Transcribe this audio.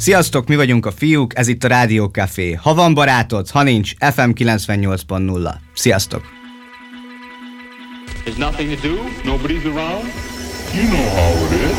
Sziasztok, mi vagyunk a fiúk, ez itt a Rádió Café. Ha van barátod, ha nincs, FM 98.0. Sziasztok! There's nothing to do, nobody's around. You know how it is.